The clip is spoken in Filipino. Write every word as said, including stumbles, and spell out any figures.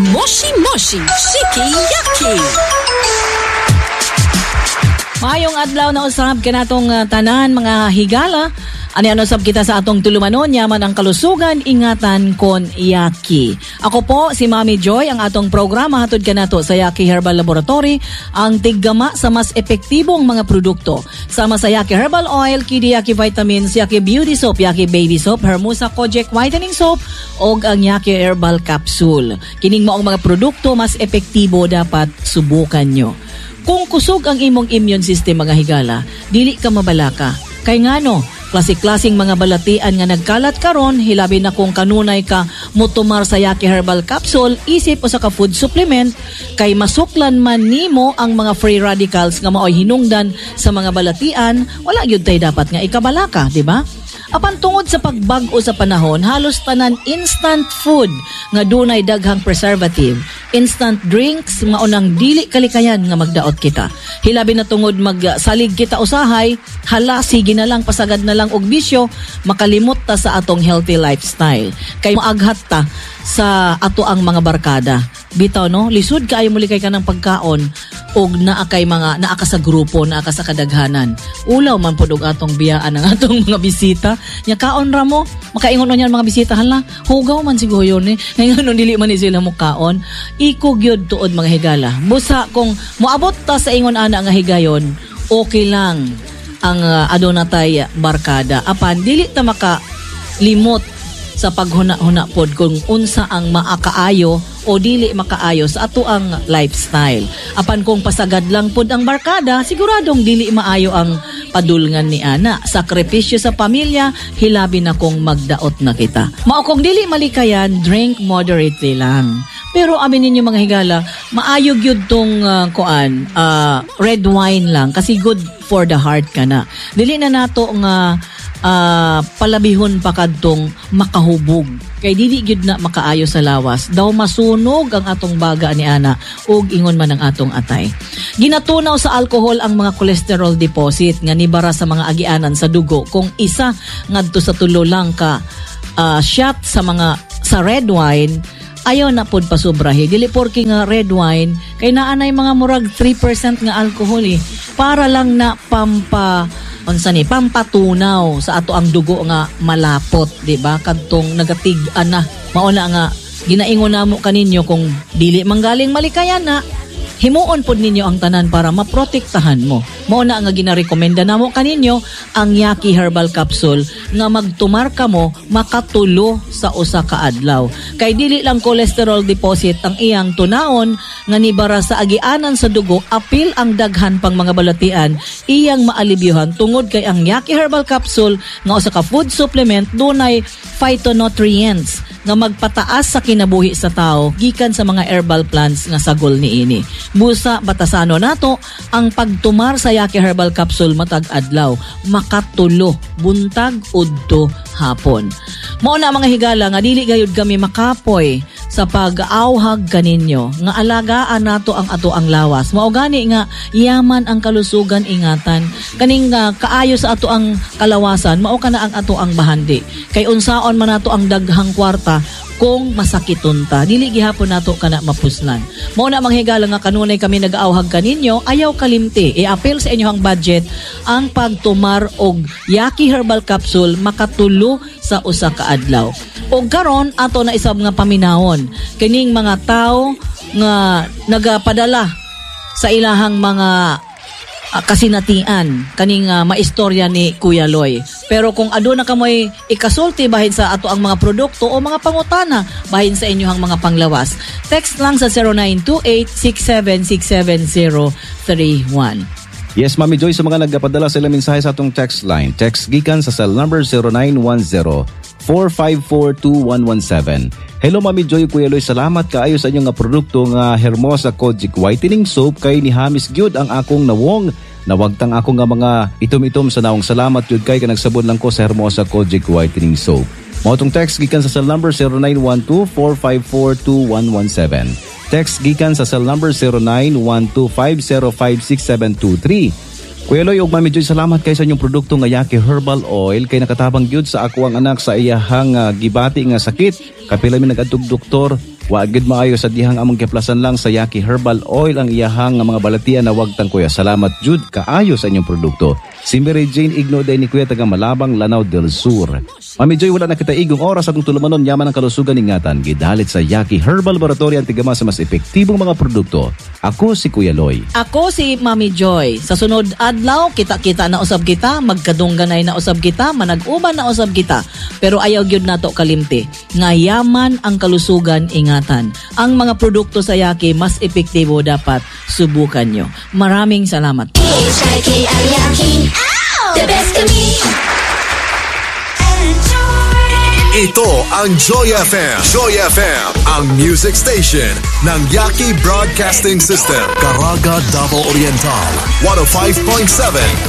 Moshi Moshi Shiki Yaki. Mayong adlaw na usab kanatong uh, tanan mga higala. Ani ano sab kita sa atong tulumanon yaman ang kalusugan ingatan kon Yaki. Ako po si Mami Joy, ang atong programa hatod kanato sa Yaki Herbal Laboratory, ang tiggama sa mas epektibong mga produkto. Sama sa Yaki Herbal Oil, Kidi Yaki Vitamins, Yaki Beauty Soap, Yaki Baby Soap, Hermosa Kojic Whitening Soap og ang Yaki Herbal Capsule. Kining maong mga produkto mas epektibo dapat subukan nyo. Kung kusog ang imong immune system mga higala, dili ka mabalaka. Kay ngano, klase-klaseng mga balatian nga nagkalat karon, hilabi na kung kanunay ka mutumar sa Yaki Herbal Capsule, isip o sa ka food supplement, kay masuklan man nimo ang mga free radicals nga maoy hinungdan sa mga balatian, wala gyud tay dapat nga ikabalaka, di ba? Apan tungod sa pagbag-o sa panahon, halos tanan instant food nga dunay daghang preservative, instant drinks nga unang dili kalikayan nga magdaot kita. Hilabi na tungod magsalig kita usahay, hala sige na lang pasagad na lang og bisyo, makalimot ta sa atong healthy lifestyle. Kay maaghat ta sa ato ang mga barkada. Bitaw no, lisod kaayo muli kay kanang pagkaon og naa kay mga naa ka sa grupo, naa ka sa kadaghanan. Ulaw man pud og atong biyaan ang atong mga bisita. Nya kaon ra mo, makaingon unyan mga bisita hala, hugaw man siguro yun eh. Ngayon dili man ni sila mo kaon. Iko gyud tuod mga higala. Busa kung moabot ta sa ingon ana nga higayon, okay lang ang uh, aduna tay barkada. Apan dili ta maka limot sa paghuna-huna pod kung unsa ang maakaayo o dili makaayo sa ato ang lifestyle. Apan kung pasagad lang pod ang barkada, siguradong dili maayo ang padulngan ni ana. Sakripisyo sa pamilya, hilabi na kung magdaot na kita. Mao kung dili malikayan, drink moderately lang. Pero amin ninyo mga higala, maayo gyud tong uh, kuan, uh, red wine lang kasi good for the heart kana. Dili na nato nga Uh, palabihon pa kadtong makahubog. Kay dili gyud na makaayo sa lawas. Daw masunog ang atong baga ni ana ug ingon man ang atong atay. Ginatunaw sa alcohol ang mga cholesterol deposit nga nibara sa mga agianan sa dugo. Kung isa ngadto sa tulo lang ka uh, shot sa mga sa red wine, ayaw na pod pasubrahe. Dili porke nga red wine kay naanay mga murag three percent nga alcohol eh. Para lang na pampa unsa ni pampatunaw sa ato ang dugo nga malapot, di ba? Kadtong nagatig-an na. Mao na nga ginaingon namo kaninyo kung dili manggaling malikayan na, himuon pod ninyo ang tanan para maprotektahan mo. Mao na nga ginarekomenda namo kaninyo ang Yaki Herbal Capsule nga magtumar ka mo makatulo sa usa ka adlaw. Kay dili lang cholesterol deposit ang iyang tunaon nga nibara sa agianan sa dugo, apil ang daghan pang mga balatian iyang maalibyohan tungod kay ang Yaki Herbal Capsule nga usa ka food supplement dunay phytonutrients nga magpataas sa kinabuhi sa tao gikan sa mga herbal plants nga sagol niini. Busa batasano nato ang pagtumar sa Yaki Herbal Capsule matag adlaw, makatulo buntag udto hapon. Mao na mga higala nga dili gayud kami makapoy sa pag-auhag kaninyo nga alagaan nato ang ato ang lawas. Mao gani nga yaman ang kalusugan ingatan kaning uh, kaayo sa ato ang kalawasan, mao kana ang ato ang bahandi. Kay unsaon man nato ang daghang kwarta kung masakiton ta, dili gihapon nato kana mapuslan. Mao na manghigala nga kanunay kami nag-auhag kaninyo, ayaw kalimti. I-appeal sa inyong budget ang pagtumar og Yaki Herbal Capsule makatulo sa usa ka adlaw. Og karon ato na isab nga paminawon kining mga tao nga nagapadala sa ilahang mga uh, kasinatian kaning uh, maistorya ni Kuya Loy. Pero kung aduna ka mo'y ikasulti bahin sa ato ang mga produkto o mga pangutana bahin sa inyohang mga panglawas, text lang sa zero nine two eight six seven six seven zero three one. Yes, Mami Joy, sa mga nagpadala sila mensahe sa atong text line. Text gikan sa cell number zero nine one zero four five four two one one seven. Hello Mami Joy, Kuya Loy, salamat kaayo sa inyong nga produkto nga Hermosa Kojic Whitening Soap kay ni Hamis gyud ang akong nawong nawagtang ako nga mga itom-itom sa naong salamat yun kay kanagsabon lang ko sa Hermosa Kojic Whitening Soap. Mao tong text gikan sa cell number zero nine one two four five four two one one seven. Text gikan sa cell number zero nine one two five zero five six seven two three. Kuya Loy ug Mami Joy, salamat kay sa inyong produkto nga Yaki Herbal Oil kay nakatabang gyud sa ako ang anak sa iyahang uh, gibati nga sakit. Kapila mi nagadtog doktor Wagid maayo sa dihang among kiplasan lang sa Yaki Herbal Oil ang iyahang nga mga balatian na wag tang kuya. Salamat jud kaayo sa inyong produkto. Si Mary Jane Igno day ni kuya taga Malabang, Lanao del Sur. Mami Joy, wala na kita igong oras atong tulumanon yaman ang kalusugan ingatan. Gidalit sa Yaki Herbal Laboratory ang tigama sa mas epektibong mga produkto. Ako si Kuya Loy. Ako si Mami Joy. Sa sunod adlaw, kita-kita na usab kita, magkadungganay na usab kita, manag-uban na usab kita. Pero ayaw gyud nato kalimti. Nga yaman ang kalusugan ingatan. Ang mga produkto sa Yaki mas epektibo, dapat subukan nyo. Maraming salamat. The best of me. Ito ang Joy F M. Joy F M, ang music station ng Yaki Broadcasting System. Caraga, Davao Oriental. one oh five point seven